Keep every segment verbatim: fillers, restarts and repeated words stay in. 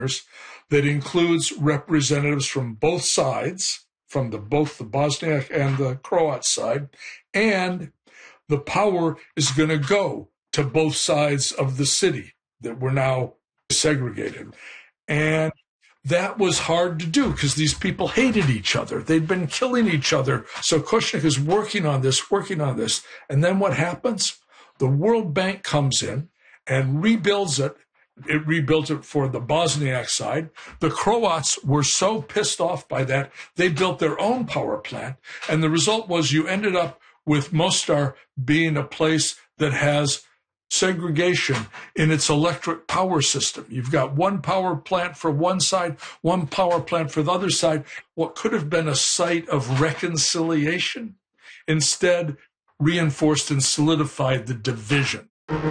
that includes representatives from both sides, from the, both the Bosniak and the Croat side, and the power is going to go to both sides of the city that were now segregated. And that was hard to do because these people hated each other. They'd been killing each other. So Kushnick is working on this, working on this. And then what happens? The World Bank comes in and rebuilds it. It rebuilt it for the Bosniak side. The Croats were so pissed off by that, they built their own power plant. And the result was you ended up with Mostar being a place that has segregation in its electric power system. You've got one power plant for one side, one power plant for the other side. What could have been a site of reconciliation instead reinforced and solidified the division.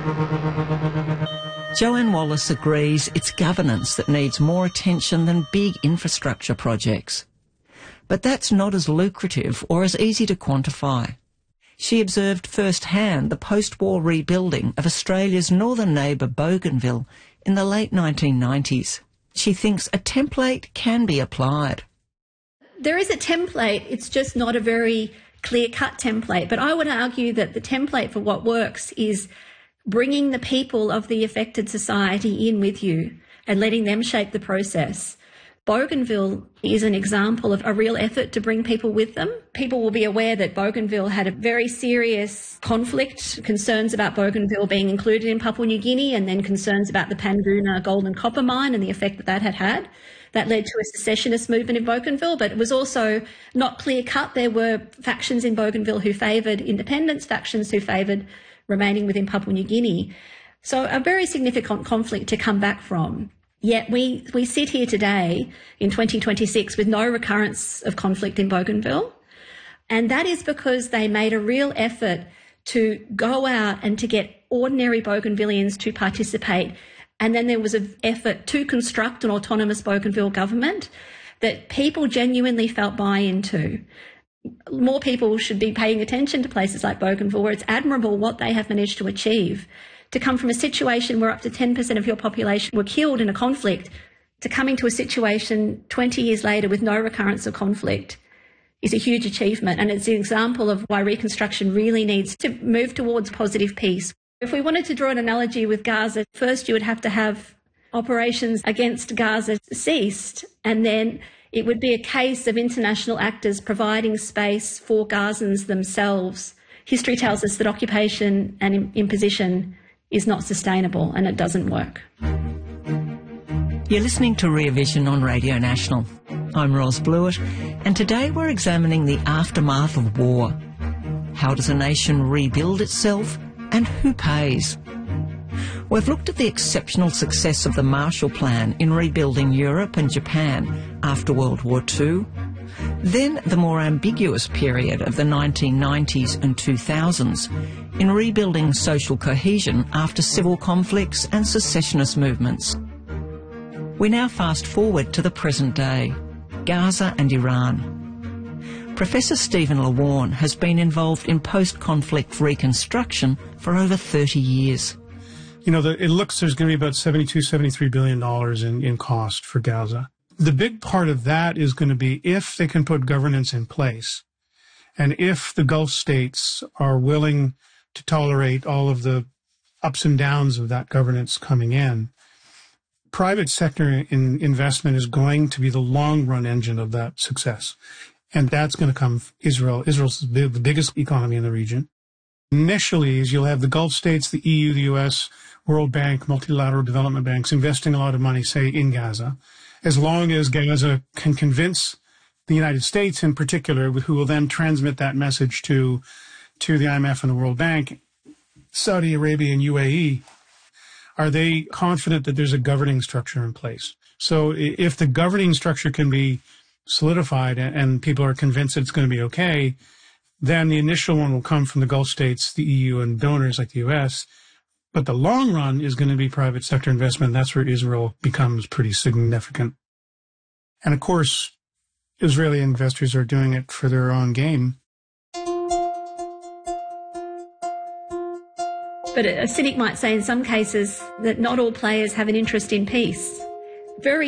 Joanne Wallace agrees it's governance that needs more attention than big infrastructure projects. But that's not as lucrative or as easy to quantify. She observed firsthand the post-war rebuilding of Australia's northern neighbour Bougainville in the late nineteen nineties. She thinks a template can be applied. There is a template, it's just not a very clear-cut template. But I would argue that the template for what works is bringing the people of the affected society in with you and letting them shape the process. Bougainville is an example of a real effort to bring people with them. People will be aware that Bougainville had a very serious conflict, concerns about Bougainville being included in Papua New Guinea, and then concerns about the Panguna gold and copper mine and the effect that that had had. That led to a secessionist movement in Bougainville, but it was also not clear-cut. There were factions in Bougainville who favoured independence, factions who favoured remaining within Papua New Guinea. So a very significant conflict to come back from. Yet we, we sit here today in twenty twenty-six with no recurrence of conflict in Bougainville. And that is because they made a real effort to go out and to get ordinary Bougainvilleans to participate. And then there was an effort to construct an autonomous Bougainville government that people genuinely felt buy-in to. More people should be paying attention to places like Bougainville, where it's admirable what they have managed to achieve. To come from a situation where up to ten percent of your population were killed in a conflict to coming to a situation twenty years later with no recurrence of conflict is a huge achievement. And it's an example of why reconstruction really needs to move towards positive peace. If we wanted to draw an analogy with Gaza, first you would have to have operations against Gaza ceased, and then it would be a case of international actors providing space for Gazans themselves. History tells us that occupation and imposition is not sustainable, and it doesn't work. You're listening to Rear Vision on Radio National. I'm Ros Blewett, and today we're examining the aftermath of war. How does a nation rebuild itself, and who pays? We've looked at the exceptional success of the Marshall Plan in rebuilding Europe and Japan after World War Two, then the more ambiguous period of the nineteen nineties and two thousands in rebuilding social cohesion after civil conflicts and secessionist movements. We now fast forward to the present day, Gaza and Iran. Professor Stephen Lawarne has been involved in post-conflict reconstruction for over thirty years. You know, the, it looks there's going to be about seventy-two, seventy-three billion dollars in, in cost for Gaza. The big part of that is going to be if they can put governance in place, and if the Gulf states are willing to tolerate all of the ups and downs of that governance coming in. Private sector in investment is going to be the long-run engine of that success, and that's going to come from Israel. Israel's the biggest economy in the region. Initially, you'll have the Gulf states, the E U, the U S, World Bank, multilateral development banks investing a lot of money, say, in Gaza. As long as Gaza can convince the United States in particular, who will then transmit that message to, to the I M F and the World Bank, Saudi Arabia and U A E, are they confident that there's a governing structure in place? So if the governing structure can be solidified and people are convinced that it's going to be okay, then the initial one will come from the Gulf states, the E U, and donors like the U S. But the long run is going to be private sector investment. That's where Israel becomes pretty significant. And of course, Israeli investors are doing it for their own game. But a cynic might say in some cases that not all players have an interest in peace. Very